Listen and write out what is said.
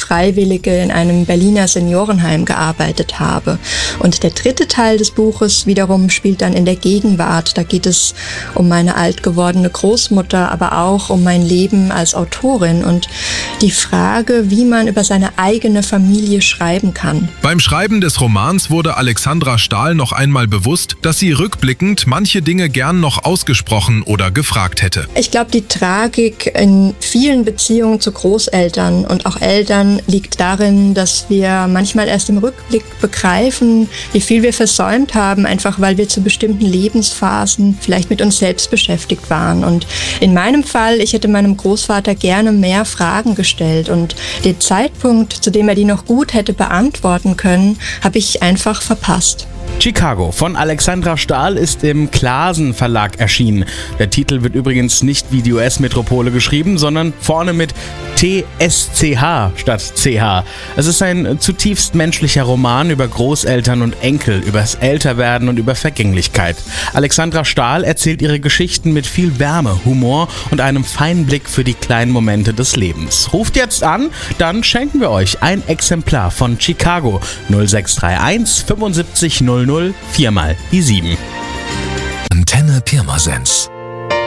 Freiwillige in einem Berliner Seniorenheim gearbeitet habe. Und der dritte Teil des Buches wiederum spielt dann in der Gegenwart. Da geht es um meine alt gewordene Großmutter, aber auch um mein Leben als Autorin und die Frage, wie man über seine eigene Familie schreiben kann. Beim Schreiben des Romans wurde Alexandra Stahl noch einmal bewusst, dass sie rückblickend manche Dinge gern noch ausgesprochen oder gefragt hätte. Ich glaube, die Tragik in vielen Beziehungen zu Großeltern und auch Eltern liegt darin, dass wir manchmal erst im Rückblick begreifen, wie viel wir versäumt haben, einfach weil wir zu bestimmten Lebensphasen vielleicht mit uns selbst beschäftigt waren. Und in meinem Fall, ich hätte meinem Großvater gerne mehr Fragen gestellt und den Zeitpunkt, zu dem er die noch gut hätte beantworten können, habe ich einfach verpasst. Chicago von Alexandra Stahl ist im Clasen Verlag erschienen. Der Titel wird übrigens nicht wie die US-Metropole geschrieben, sondern vorne mit TSCH statt CH. Es ist ein zutiefst menschlicher Roman über Großeltern und Enkel, übers Älterwerden und über Vergänglichkeit. Alexandra Stahl erzählt ihre Geschichten mit viel Wärme, Humor und einem feinen Blick für die kleinen Momente des Lebens. Ruft jetzt an, dann schenken wir euch ein Exemplar von Chicago 0631 75 00 4 mal die 7. Antenne Pirmasens.